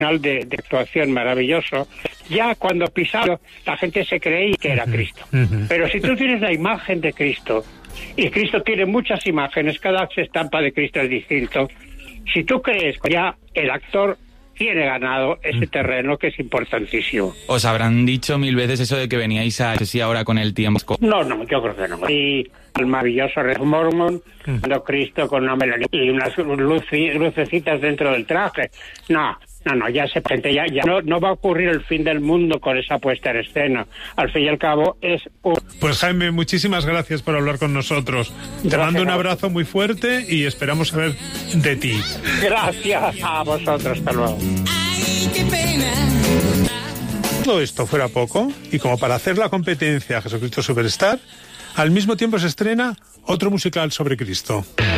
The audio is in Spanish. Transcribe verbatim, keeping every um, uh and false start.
de, de actuación maravilloso. Ya cuando pisaba, la gente se creía que era Cristo. Uh-huh. Pero si tú tienes la imagen de Cristo, y Cristo tiene muchas imágenes, cada estampa de Cristo es distinto, si tú crees que ya el actor tiene ganado ese terreno, que es importantísimo. Os habrán dicho mil veces eso de que veníais a, no sé si ahora con el tiempo. No, no, yo creo que no. Y el maravilloso Rey Mormon, cuando Cristo con una melodía y unas luci, lucecitas dentro del traje. No, no, no, ya se presente, ya, ya no, no va a ocurrir el fin del mundo con esa puesta en escena. Al fin y al cabo es un... Pues Jaime, muchísimas gracias por hablar con nosotros. Gracias. Te mando un abrazo muy fuerte y esperamos saber de ti. Gracias a vosotros, hasta luego. Todo esto fuera poco, y como para hacer la competencia a Jesucristo Superstar, al mismo tiempo se estrena otro musical sobre Cristo.